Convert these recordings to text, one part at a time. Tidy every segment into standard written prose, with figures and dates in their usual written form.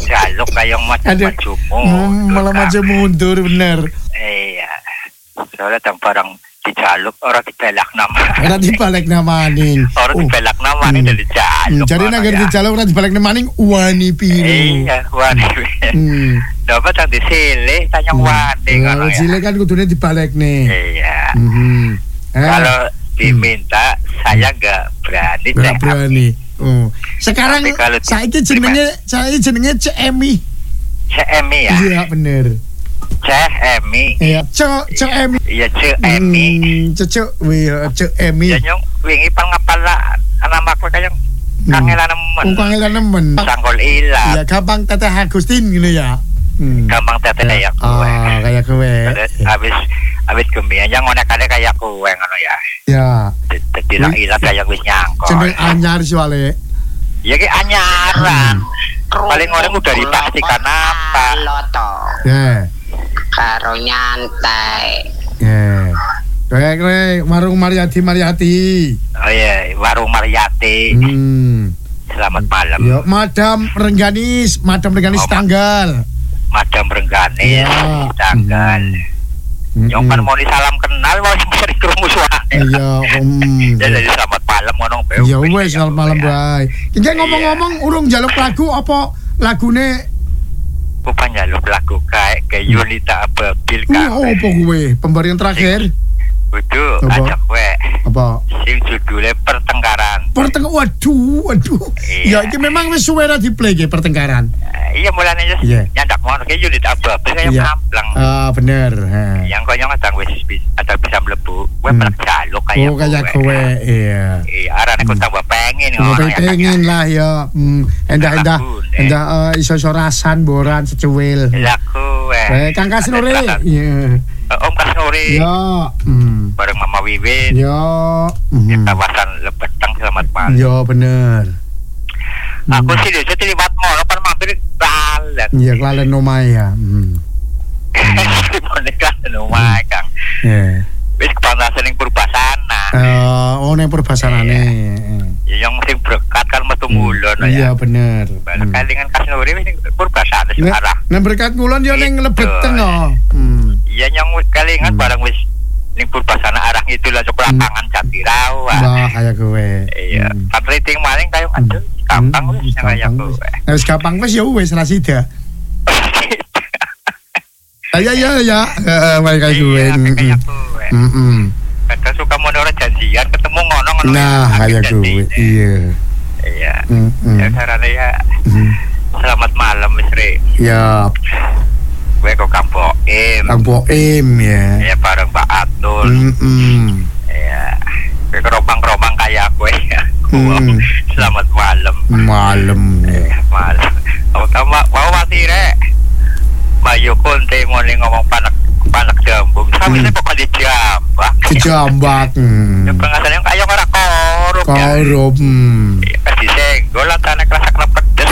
jaluk kayong maju malah maju mundur bener. Iya. Soalnya tang barang dijaluk orang dibelak nama. Ora dibalik namaning. Orang dibelak namaning dari jaluk. Jadi nagar dijaluk ora dibalik namaning wani piro. Iya, wani. Dapat yang disilih tanya wani kalau ya. Silih kan kudune dibalik nih. Iya. Kalau diminta saya enggak berani. Enggak berani. Sekarang saiki jenenge CMI. CMI ya? Iya bener. CMI. Iya, CMI. Iya, CMI. CMI. Ya nyong wingi pangapala anak aku kayang kangelan nemen. Kangelan nemen. Sanggol ilang. Iya, gampang Teteh Agustin gitu ya. Gampang Teteh kayak kowe. Kayak kowe. Habis gemian yang ngonek-ngonek kayak kowe ngono ya. Ya. Dadi ra ilang kayak wis nyangkol. Jeneng anyar soalé. Ya ki anyaran. Paling orang udah dipastikan apa. Loto. Ya. Karo nyantai. Ya. Kayak warung Mariati. Oh iya, warung Mariati. Selamat malam. Yo, Madam Rengganis tanggal. Madam Rengganis tanggal. Yang kan mau salam kenal mau bisa dikrungu suara. Iya, jadi selamat malam ngono. Ya wes selamat malam bae. Iki ngomong-ngomong urung njaluk lagu apa lagune? Bukan njaluk lagu kayak Yunita Ababil kan. Oh, apa kowe? Pemberian terakhir. Betul, ajak kowe. Apa? Sing judulnya Pertengkaran. Waduh. Ya iki memang wis suwe ra di-play ge Pertengkaran. Iya mulane nyandak ngono kayak Yunita Ababil kayak ngamplang. Bener. Yang koyo ngadang wis ada bisa mlebu. Kowe pernah jaluk kayak. Oh, kayak kowe. Iya. Iya, arane ku tambah pengen ngono ya. Pengen lah ya. Endah iso rasan boran secuil. Lah kowe. Kang Kasnuri. Iya. Om Kasnuri. Ya. Bareng Mama Wiwin. Ya. Kita wasan Lebetang selamat malam. Ya bener. Aku sih dia liwat mall apa mampir Klalen. Iya Klalen omahe ya. Boneka omahe Kang. Iya. Wis kepantasan ning Purbasana. Ning Purbasanane. Ya yang sing berkat kan metu ngulon ya. Iya bener. Kalingan Kasnuri wis ning Purbasana sekarang. Nek berkat ngulon yo ning Lebeteng kok. Iya yang kalingan bareng wis ning Purbasana arah itu lah cok lapangan Jatirawa. Wah kayak kowe. Iya. Rating maling kayak aduh gampang wis kayak kowe. Wis gampang wis ya wis ra sida. Ya. Kayak kowe. Kadang suka mono janjian ketemu ngono. Nah, kayak kowe. Iya. Ya carane ya. Selamat malam Mas Re. Ya. Gue kok Kang Boim ya. Ya bareng Pak Atul. Ya. Gue kerobang-kerobang kayak gue ya. Selamat malam. Malam. Mau mati Re. Bayu Konte ngomong panak jambung. Sampai saya pokoknya dijambak. Ya pengasan yang kayak orang korup ya. Kasih senggol antara kerasa kena pedes.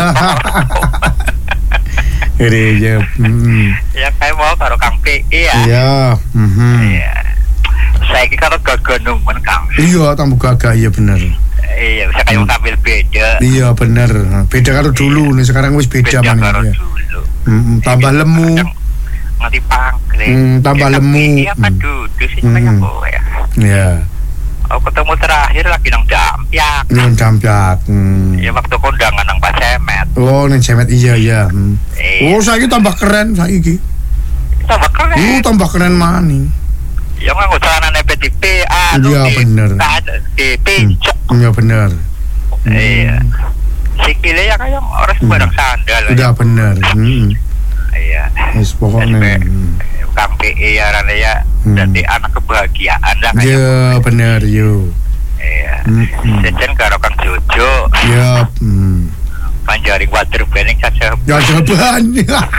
Iya. Ya kayak mau karo Kang PI ya. Iya. Iya. Saya kira gagah nemen Kang. Iya, tambah gagah iya bener. Iya, bisa kayak tampil beda. Iya bener. Beda karo dulu nih sekarang wis beda maneh. Tambah lemu. Nganti pangkring. Tambah lemu. Iya kan duduk sih kayak kowe ya. Iya. Aku ketemu terakhir lagi nang Dampyak. Ya waktu kondangan nang Pak Cemet. Oh, nang Cemet iya. Oh, saiki tambah keren saiki. Tambah keren. Tambah keren maning. Ya nganggo celana PTP. Iya bener. Pincuk. Iya bener. Iya. Sikile ya kayak orang sembarang sandal. Udah bener. Iya. Wis pokoknya. Kang PI ya rane ya. Dadi anak kebahagiaan lah kayak. Iya bener yo. Iya. Jajan karo Kang Jojo. Iya. Panjaring water bening saja. Ya jaban.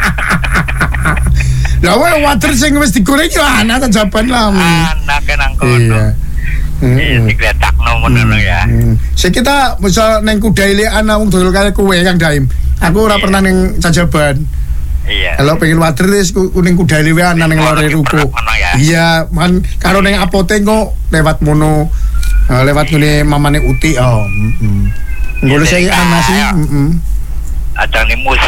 Lah water sing wis digoreng yo anak ta jaban lah. Anak nang kono. Iya, digletakno ngono ya. Sik kita bisa neng kudaile ana wong dodol kaya kowe Kang Daim. Aku ora pernah ning Jajaban. Iya. Kalau pengen water wis kuning kudaile wae ana ning lore ruko. Iya, man karo ning apotek kok lewat mono. Lewat ngene mamane Uti. Ngono saya ana sih. Ada nih mus